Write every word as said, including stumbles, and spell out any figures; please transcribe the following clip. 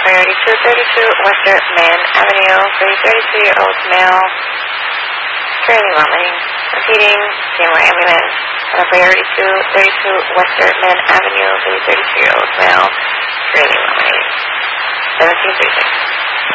priority two thirty-two Western Main Avenue for a thirty-two-year-old male currently vomiting. Repeating, C M Y ambulance. On a priority two thirty-two Western Main Avenue for a thirty-two-year-old male currently vomiting. seventeen thirty-six.